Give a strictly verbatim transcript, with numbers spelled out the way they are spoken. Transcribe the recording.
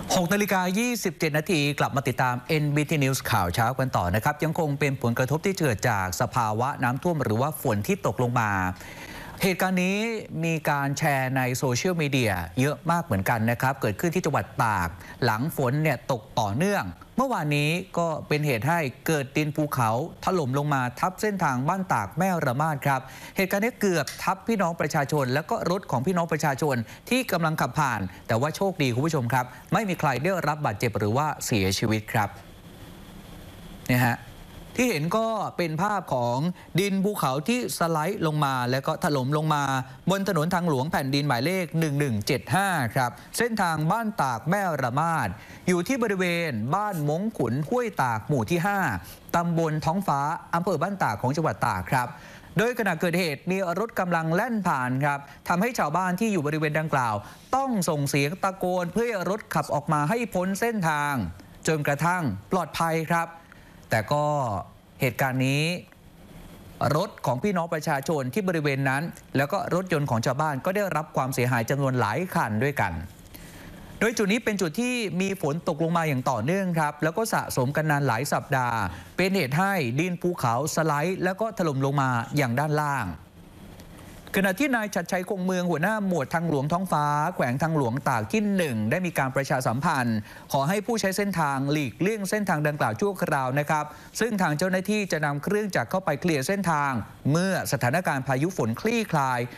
หกนาฬิกายี่สิบเจ็ดนาทีกลับมาติดตาม เอ็น บี ที News ข่าวเช้ากันต่อนะครับยังคงเป็นผลกระทบที่เกิดจากสภาวะน้ำท่วมหรือว่าฝนที่ตกลงมาเหตุการณ์นี้มีการแชร์ในโซเชียลมีเดียเยอะมากเหมือนกันนะครับเกิดขึ้นที่จังหวัดตากหลังฝนเนี่ยตกต่อเนื่องเมื่อวานนี้ก็เป็นเหตุให้เกิดดินภูเขาถล่มลงมาทับเส้นทางบ้านตากแม่ระมาดครับเหตุการณ์นี้เกือบทับพี่น้องประชาชนแล้วก็รถของพี่น้องประชาชนที่กำลังขับผ่านแต่ว่าโชคดีคุณผู้ชมครับไม่มีใครได้รับบาดเจ็บหรือว่าเสียชีวิตครับเนี่ยฮะที่เห็นก็เป็นภาพของดินภูเขาที่สไลด์ลงมาแล้วก็ถล่มลงมาบนถนนทางหลวงแผ่นดินหมายเลขหนึ่งหนึ่งเจ็ดห้าครับเส้นทางบ้านตากแม่ระมาดอยู่ที่บริเวณบ้านมงขุนห้วยตากหมู่ที่ห้าตำบลท้องฟ้าอำเภอบ้านตากของจังหวัดตากครับโดยขณะเกิดเหตุมีรถกำลังแล่นผ่านครับทำให้ชาวบ้านที่อยู่บริเวณดังกล่าวต้องส่งเสียงตะโกนเพื่อให้รถขับออกมาให้พ้นเส้นทางจนกระทั่งปลอดภัยครับแต่ก็เหตุการณ์นี้รถของพี่น้องประชาชนที่บริเวณนั้นแล้วก็รถยนต์ของชาวบ้านก็ได้รับความเสียหายจำนวนหลายคันด้วยกันโดยจุดนี้เป็นจุดที่มีฝนตกลงมาอย่างต่อเนื่องครับแล้วก็สะสมกันนานหลายสัปดาห์เป็นเหตุให้ดินภูเขาสไลด์แล้วก็ถล่มลงมาอย่างด้านล่างขณะที่นายชัดชัยคงเมืองหัวหน้าหมวดทางหลวงท้องฟ้าแขวงทางหลวงตากที่หนึ่งได้มีการประชาสัมพันธ์ขอให้ผู้ใช้เส้นทางหลีกเลี่ยงเส้นทางดังกล่าวชั่วคราวนะครับซึ่งทางเจ้าหน้าที่จะนำเครื่องจักรเข้าไปเคลียร์เส้นทางเมื่อสถานการณ์พายุฝนคลี่คลาย